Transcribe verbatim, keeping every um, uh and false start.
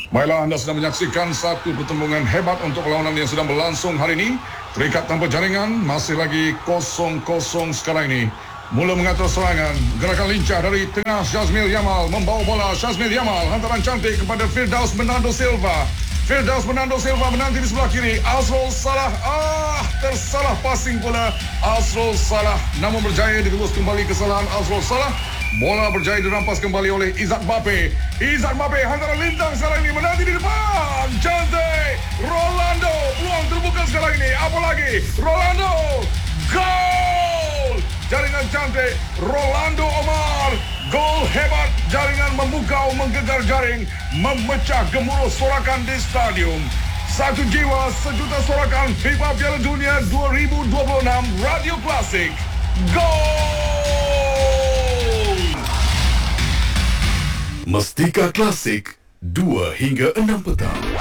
Baiklah, anda sedang menyaksikan satu pertembungan hebat untuk perlawanan yang sedang berlangsung hari ini. Terikat tanpa jaringan, masih lagi kosong kosong sekarang ini. Mula mengatur serangan, gerakan lincah dari tengah Syazmil Yamal, membawa bola Syazmil Yamal, hantaran cantik kepada Firdaus Bernardo Silva. Firdaus Bernardo Silva menanti di sebelah kiri. Azrul Salah, ah, tersalah passing pula Azrul Salah. Namun berjaya ditebus kembali kesalahan Azrul Salah. Bola berjaya dirampas kembali oleh Izzat Mbappe. Izzat Mbappe hantaran lintang sekarang ini, menanti di depan. Cantik Rolando, peluang terbuka sekarang ini. Apa lagi? Rolando, gol! Jaringan cantik Rolando Omar. Gol hebat, jaringan memukau, menggegar jaring, memecah gemuruh sorakan di stadium. Satu jiwa, sejuta sorakan FIFA Piala Dunia dua ribu dua puluh enam Radio Klasik. Gol! Mestika Klasik, dua hingga enam petang.